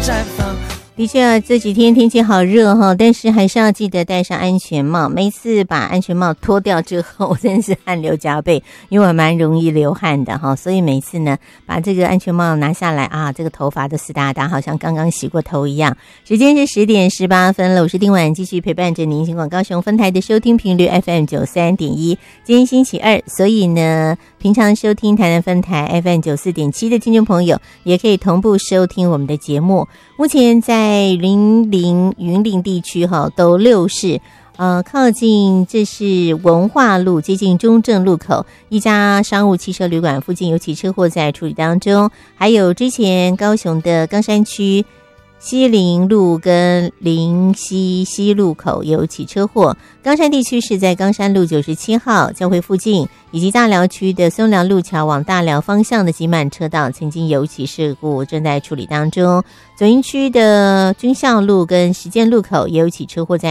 绽放。 的确，这几天天气好热哈，但是还是要记得戴上安全帽。每次把安全帽脱掉之后，我真的是汗流浃背，因为我蛮容易流汗的哈，所以每次呢把这个安全帽拿下来啊，这个头发都湿哒哒，好像刚刚洗过头一样。时间是10:18了，我是丁婉，继续陪伴着您，尽管高雄分台的收听频率 FM93.1。今天星期二，所以呢，平常收听台南分台 FM94.7 的听众朋友，也可以同步收听我们的节目。目前在云林地区斗六市靠近这是文化路接近中正路口一家商务汽车旅馆附近有起车祸在处理当中，还有之前高雄的冈山区西林路跟林西路口有起车祸，冈山地区是在冈山路97号教会附近，以及大寮区的松寮路桥往大寮方向的挤满车道曾经有起事故，正在处理当中。左营区的军校路跟实践路口也有起车祸在